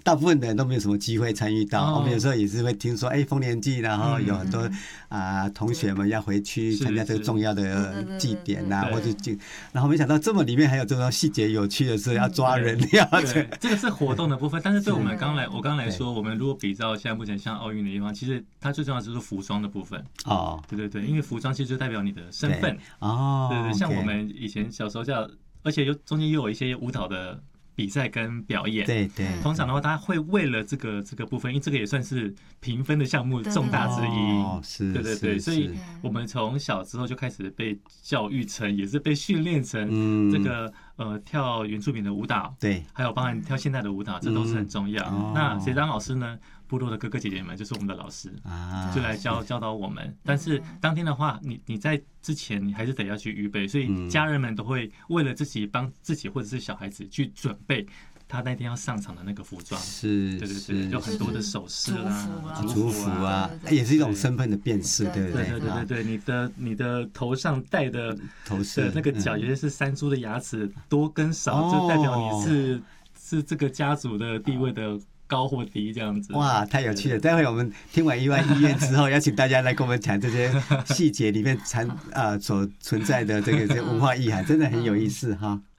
大部分的人都没有什么机会参与到。我们有时候也是会听说，丰年祭，然后有很多同学们要回去参加这个重要的祭典啊，或者然后没想到这么里面还有这种细节有趣的是要抓人要这个是活动的部分，但是对我们我刚来说，我们如果比照现在目前像奥运的地方，其实它最重要的就是服装的部分。对，因为服装其实就代表你的身份。对，像我们以前小时候而且中间又有一些舞蹈的比赛跟表演。 对， 通常的话，大家会为了这个部分，因为这个也算是评分的项目重大之一。对，所以我们从小之后就开始被教育成，也是被训练成这个跳原住民的舞蹈， 对， 还有包含跳现代的舞蹈，这都是很重要。那谁当老师呢？部落的哥哥姐姐们就是我们的老师，就来教导我们。但是当天的话，你在之前你还是得要去预备，所以家人们都会为了自己帮自己或者是小孩子去准备他那天要上场的那个服装。对，就很多的首饰族服啊，也是一种身份的辨识，对不对？ 对，你的头上戴的头饰的那个角，有些是山猪的牙齿多跟少，就代表你是这个家族的地位的高或低这样子。 哇，太有趣了！待会我们听完意外医院之后，邀请大家来跟我们讲这些细节里面所存在的这个文化意涵，真的很有意思哈。